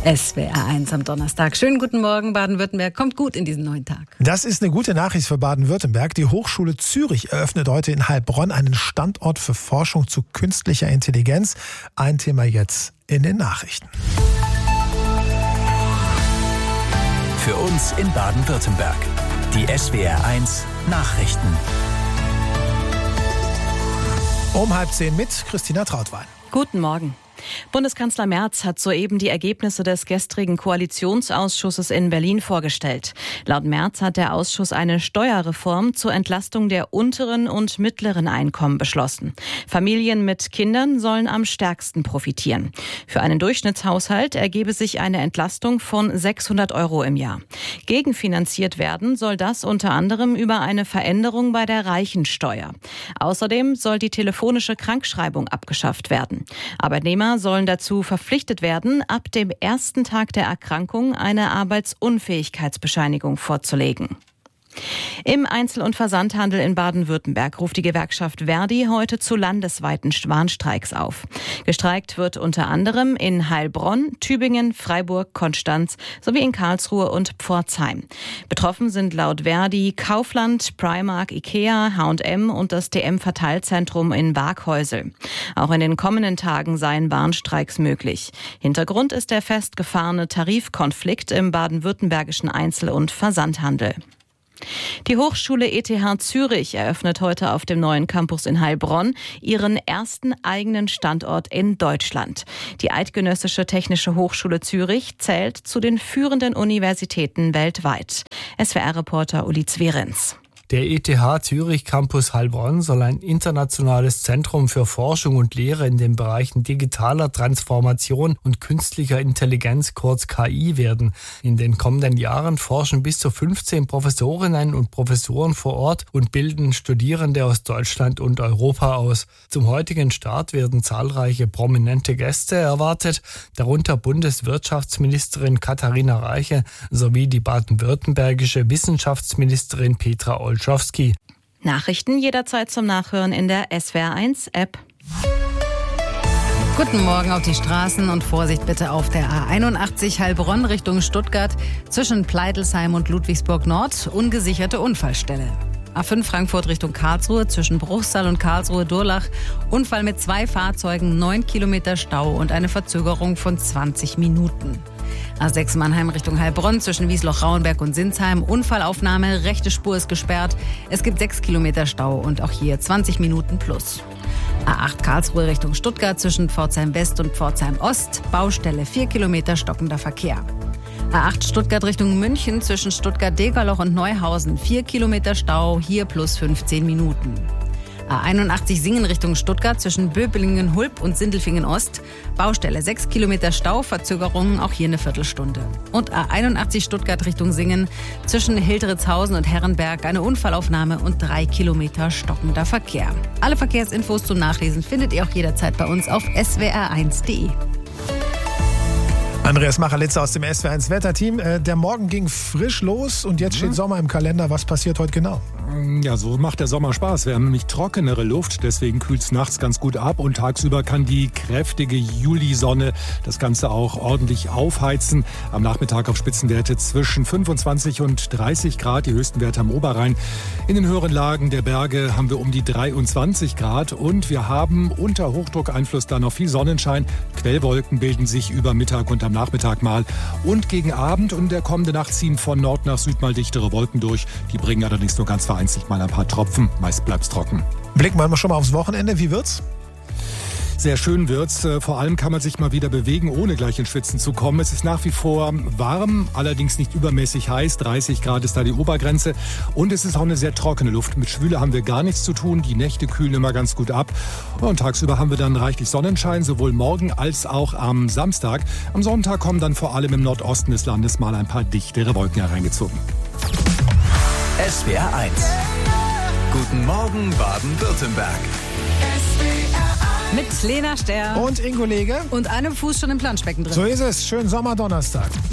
SWR1 am Donnerstag. Schönen guten Morgen, Baden-Württemberg. Kommt gut in diesen neuen Tag. Das ist eine gute Nachricht für Baden-Württemberg. Die Hochschule Zürich eröffnet heute in Heilbronn einen Standort für Forschung zu künstlicher Intelligenz. Ein Thema jetzt in den Nachrichten. Für uns in Baden-Württemberg. Die SWR1 Nachrichten. Um 9:30 mit Christina Trautwein. Guten Morgen. Bundeskanzler Merz hat soeben die Ergebnisse des gestrigen Koalitionsausschusses in Berlin vorgestellt. Laut Merz hat der Ausschuss eine Steuerreform zur Entlastung der unteren und mittleren Einkommen beschlossen. Familien mit Kindern sollen am stärksten profitieren. Für einen Durchschnittshaushalt ergebe sich eine Entlastung von 600 € im Jahr. Gegenfinanziert werden soll das unter anderem über eine Veränderung bei der Reichensteuer. Außerdem soll die telefonische Krankschreibung abgeschafft werden. Arbeitnehmer sollen dazu verpflichtet werden, ab dem ersten Tag der Erkrankung eine Arbeitsunfähigkeitsbescheinigung vorzulegen. Im Einzel- und Versandhandel in Baden-Württemberg ruft die Gewerkschaft ver.di heute zu landesweiten Warnstreiks auf. Gestreikt wird unter anderem in Heilbronn, Tübingen, Freiburg, Konstanz sowie in Karlsruhe und Pforzheim. Betroffen sind laut ver.di Kaufland, Primark, Ikea, H&M und das DM-Verteilzentrum in Waghäusel. Auch in den kommenden Tagen seien Warnstreiks möglich. Hintergrund ist der festgefahrene Tarifkonflikt im baden-württembergischen Einzel- und Versandhandel. Die Hochschule ETH Zürich eröffnet heute auf dem neuen Campus in Heilbronn ihren ersten eigenen Standort in Deutschland. Die Eidgenössische Technische Hochschule Zürich zählt zu den führenden Universitäten weltweit. SWR-Reporter Uli Zverenz. Der ETH Zürich Campus Heilbronn soll ein internationales Zentrum für Forschung und Lehre in den Bereichen digitaler Transformation und künstlicher Intelligenz, kurz KI, werden. In den kommenden Jahren forschen bis zu 15 Professorinnen und Professoren vor Ort und bilden Studierende aus Deutschland und Europa aus. Zum heutigen Start werden zahlreiche prominente Gäste erwartet, darunter Bundeswirtschaftsministerin Katharina Reiche sowie die baden-württembergische Wissenschaftsministerin Petra Olschowski. Nachrichten jederzeit zum Nachhören in der SWR1-App. Guten Morgen auf die Straßen und Vorsicht bitte auf der A81 Heilbronn Richtung Stuttgart zwischen Pleidelsheim und Ludwigsburg Nord, ungesicherte Unfallstelle. A5 Frankfurt Richtung Karlsruhe zwischen Bruchsal und Karlsruhe-Durlach. Unfall mit 2 Fahrzeugen, 9 Kilometer Stau und eine Verzögerung von 20 Minuten. A6 Mannheim Richtung Heilbronn zwischen Wiesloch-Rauenberg und Sinsheim. Unfallaufnahme, rechte Spur ist gesperrt. Es gibt 6 Kilometer Stau und auch hier 20 Minuten plus. A8 Karlsruhe Richtung Stuttgart zwischen Pforzheim West und Pforzheim Ost. Baustelle 4 Kilometer stockender Verkehr. A8 Stuttgart Richtung München zwischen Stuttgart-Degerloch und Neuhausen. 4 Kilometer Stau, hier plus 15 Minuten. A81 Singen Richtung Stuttgart zwischen Böblingen-Hulb und Sindelfingen-Ost. Baustelle 6 Kilometer Stau, Verzögerungen auch hier eine Viertelstunde. Und A81 Stuttgart Richtung Singen zwischen Hildritzhausen und Herrenberg eine Unfallaufnahme und 3 Kilometer stockender Verkehr. Alle Verkehrsinfos zum Nachlesen findet ihr auch jederzeit bei uns auf swr1.de. Andreas Machelitzer aus dem SWR1 Wetterteam. Der Morgen ging frisch los und jetzt steht Sommer im Kalender. Was passiert heute genau? Ja, so macht der Sommer Spaß. Wir haben nämlich trockenere Luft, deswegen kühlt es nachts ganz gut ab und tagsüber kann die kräftige Julisonne das Ganze auch ordentlich aufheizen. Am Nachmittag auf Spitzenwerte zwischen 25 und 30 Grad, die höchsten Werte am Oberrhein. In den höheren Lagen der Berge haben wir um die 23 Grad und wir haben unter Hochdruckeinfluss dann noch viel Sonnenschein. Quellwolken bilden sich über Mittag und am Nachmittag mal und gegen Abend und der kommende Nacht ziehen von Nord nach Süd mal dichtere Wolken durch. Die bringen allerdings nur ganz vereinzelt mal ein paar Tropfen. Meist bleibt's trocken. Blicken wir mal schon mal aufs Wochenende. Wie wird's? Sehr schön wird's. Vor allem kann man sich mal wieder bewegen, ohne gleich ins Schwitzen zu kommen. Es ist nach wie vor warm, allerdings nicht übermäßig heiß. 30 Grad ist da die Obergrenze. Und es ist auch eine sehr trockene Luft. Mit Schwüle haben wir gar nichts zu tun. Die Nächte kühlen immer ganz gut ab. Und tagsüber haben wir dann reichlich Sonnenschein, sowohl morgen als auch am Samstag. Am Sonntag kommen dann vor allem im Nordosten des Landes mal ein paar dichtere Wolken hereingezogen. SWR1. Guten Morgen Baden-Württemberg. Mit Lena Sterr Und Ingo Lege. und einem Fuß schon im Planschbecken drin. So ist es. Schönen Sommerdonnerstag.